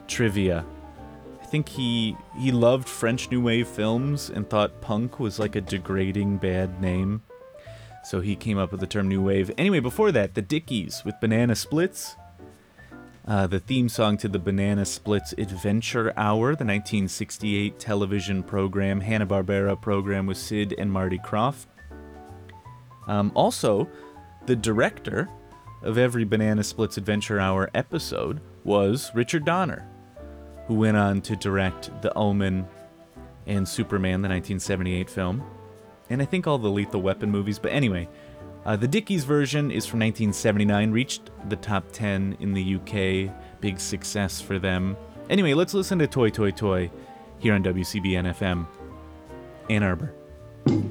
trivia. I think he loved French New Wave films and thought punk was like a degrading bad name. So he came up with the term New Wave. Anyway, before that, the Dickies with Banana Splits. The theme song to the Banana Splits Adventure Hour, the 1968 television program, Hanna-Barbera program with Sid and Marty Krofft. Also, the director of every Banana Splits Adventure Hour episode was Richard Donner, who went on to direct The Omen and Superman, the 1978 film, and I think all the Lethal Weapon movies. But anyway, the Dickies version is from 1979, reached the top 10 in the UK, big success for them. Anyway, let's listen to Toy Toy Toy here on WCBN FM, Ann Arbor.